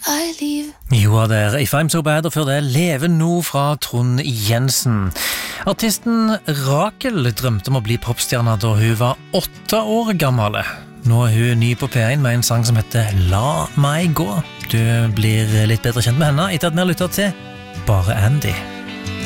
I leave. Jo, der If I'm So Bad, og før det Leve nå fra Trond Jensen. Artisten Rakel drømte om å bli popstjerne da hun var 8 år gammel. Nå er hun ny på P1 med en sang som heter La meg gå. Du blir litt bedre kjent med henne etter at vi har lyttet til Bare Andy.